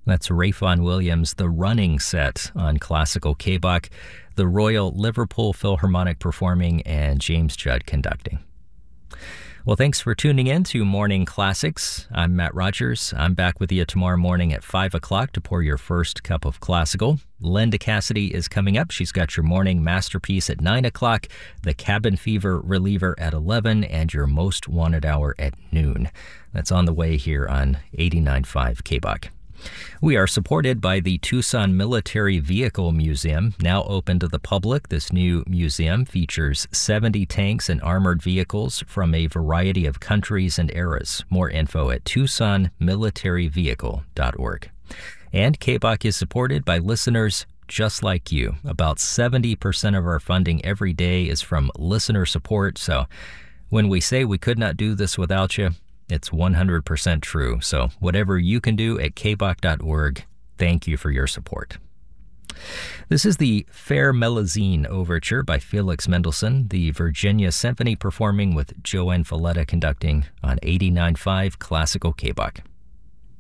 That's Ralph Vaughan Williams' The Running Set on Classical K-Bach, the Royal Liverpool Philharmonic performing, and James Judd conducting. Well, thanks for tuning in to Morning Classics. I'm Matt Rogers. I'm back with you tomorrow morning at 5 o'clock to pour your first cup of classical. Linda Cassidy is coming up. She's got your morning masterpiece at 9 o'clock, the Cabin Fever Reliever at 11, and your Most Wanted Hour at noon. That's on the way here on 89.5 K-Bach. We are supported by the Tucson Military Vehicle Museum, now open to the public. This new museum features 70 tanks and armored vehicles from a variety of countries and eras. More info at TucsonMilitaryVehicle.org. And K-Bach is supported by listeners just like you. About 70% of our funding every day is from listener support. So when we say we could not do this without you, it's 100% true. So whatever you can do at kbach.org, thank you for your support. This is the Fair Melusine Overture by Felix Mendelssohn, the Virginia Symphony performing with Joanne Falletta conducting on 89.5 Classical K-Bach.